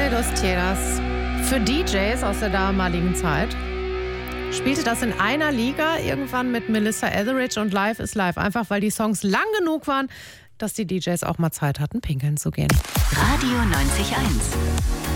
de los Tierras. Für DJs aus der damaligen Zeit spielte das in einer Liga irgendwann mit Melissa Etheridge und Life is Life. Einfach weil die Songs lang genug waren, dass die DJs auch mal Zeit hatten, pinkeln zu gehen. Radio 90.1